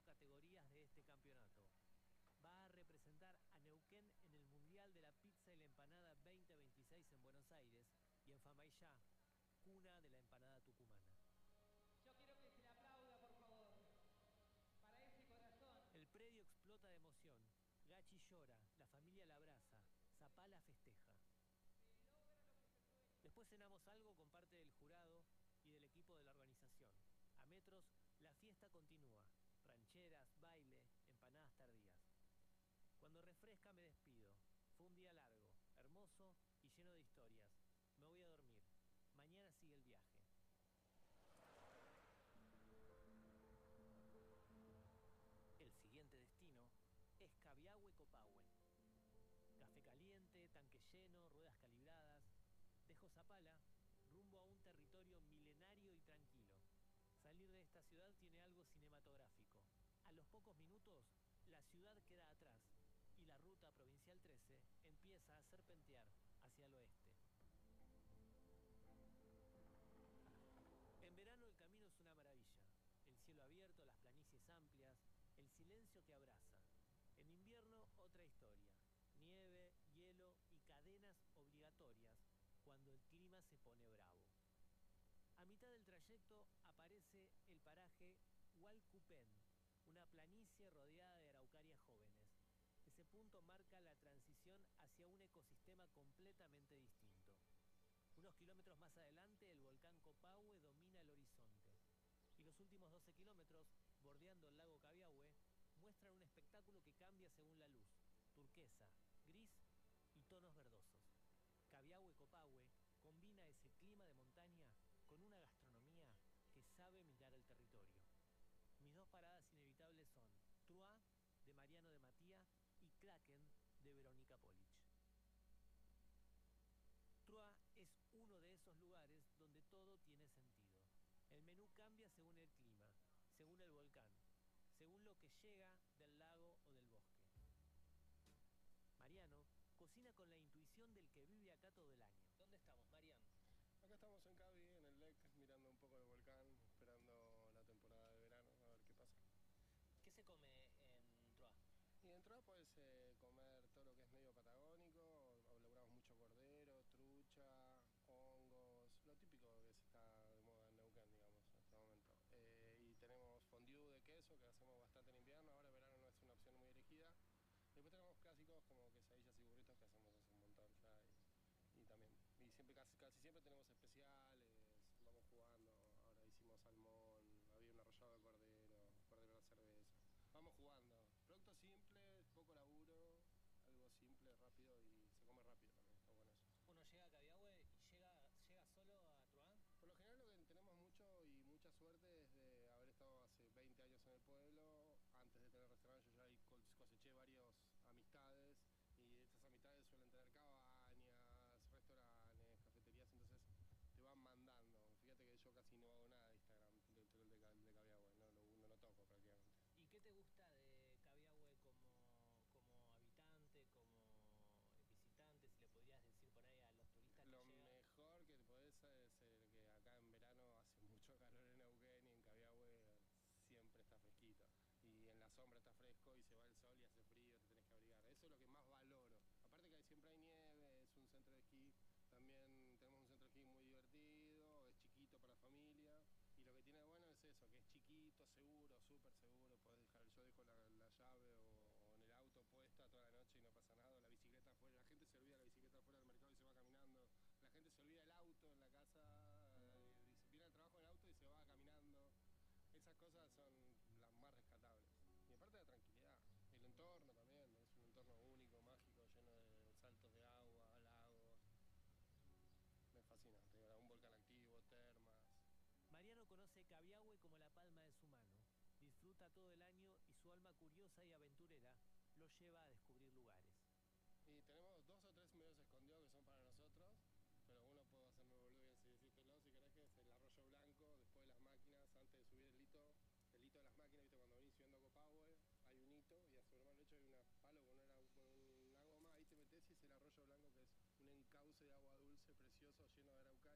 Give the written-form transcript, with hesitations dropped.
categorías de este campeonato. Va a representar a Neuquén en el Mundial de la Pizza y la Empanada 2026 en Buenos Aires y en Famaillá, cuna de la empanada tucumana. Yo quiero que se le aplauda, por favor, para ese corazón. El predio explota de emoción. Gachi llora, la familia la abraza, Zapala festeja. Después cenamos algo con parte del jurado y del equipo de la organización. A metros, la fiesta continúa. Rancheras, baile, empanadas tardías. Cuando refresca me despido. Fue un día largo, hermoso y lleno de historias. Me voy a dormir. Mañana sigue el viaje. El siguiente destino es Cabiahue-Copahue. Café caliente, tanque lleno, ruedas calibradas. Dejo Zapala rumbo a un territorio milenario y tranquilo. Salir de esta ciudad tiene algo cinematográfico. A los pocos minutos, la ciudad queda atrás y la ruta Provincial 13 empieza a serpentear hacia el oeste. En verano el camino es una maravilla. El cielo abierto, las planicies amplias, el silencio que abraza. En invierno, otra historia. Nieve, hielo y cadenas obligatorias cuando el clima se pone bravo. A mitad del trayecto aparece el paraje Hualcupén, una planicie rodeada de araucarias jóvenes. Ese punto marca la transición hacia un ecosistema completamente distinto. Unos kilómetros más adelante, el volcán Copahue domina el horizonte. Y los últimos 12 kilómetros, bordeando el lago Cabiahue, muestran un espectáculo que cambia según la luz: turquesa, gris y tonos verdosos. Cabiahue-Copahue combina ese clima de montaña con una gastronomía que sabe mirar el territorio. Mis dos paradas inevitables son Truá, de Mariano de Matía, y Kraken, de Verónica Polich. Truá es uno de esos lugares donde todo tiene sentido. El menú cambia según el clima, según el volcán, según lo que llega del lago o del bosque. Mariano cocina con la intuición del que vive acá todo el año. ¿Dónde estamos, Mariano? Acá estamos en Cabi, en el lek, mirando un poco el volcán, esperando la temporada de verano, a ver qué pasa. ¿Qué se come en Truá? Y en Truá puedes comer todo lo que es medio patagónico, elaboramos mucho cordero, trucha, hongos, lo típico que está de moda en Neuquén, digamos, en este momento. Y tenemos fondue de queso, que hacemos bastante en invierno, ahora verano no es una opción muy elegida. Después tenemos clásicos como quesadillas y burritos que hacemos hace un montón ya. Y también, y siempre, casi siempre tenemos especiales, vamos jugando. Ahora hicimos salmón, había un arrollado de cordero a la cerveza. Vamos jugando. Producto simple, poco laburo, algo simple, rápido y se come rápido también, está bueno eso. Uno llega a Cabiahue y llega solo a Truá. Por lo general lo que tenemos mucho y mucha suerte es de haber estado hace 20 años en el pueblo. Antes de tener restaurante yo ya ahí coseché varias amistades y estas amistades suelen tener cabañas, restaurantes, cafeterías, entonces te van mandando. Fíjate que yo casi no hago nada de Instagram dentro de Cabiahue, no lo toco prácticamente. ¿Y qué te gusta de Cabiahue como habitante, como visitante, si le podrías decir por ahí a los turistas que llegan? Lo mejor que te podés es que acá en verano hace mucho calor en Neuquén y en Cabiahue siempre está fresquito. Y en la sombra está fresco y se va el sol y hace frío, te tenés que abrigar. Eso es lo que más valoro. Aparte que siempre hay nieve, es un centro de esquí. También tenemos un centro de esquí muy divertido, es chiquito para familia. Y lo que tiene de bueno es eso, que es chiquito, seguro, súper seguro. Podés dejar, yo dejo la llave o en el auto puesta toda la noche y no pasa nada. La bicicleta afuera, la gente se olvida la bicicleta afuera del mercado y se va caminando. La gente se olvida el auto en la casa, viene al trabajo en el auto y se va caminando. Esas cosas son las más rescatables. Y aparte de la tranquilidad, el entorno también, es un entorno único, mágico, lleno de saltos de agua, lagos. Me fascina, un volcán activo, termas. Mariano conoce Cabiahue como la palma de su mano. Disfruta todo el año y su alma curiosa y aventurera lo lleva a descubrir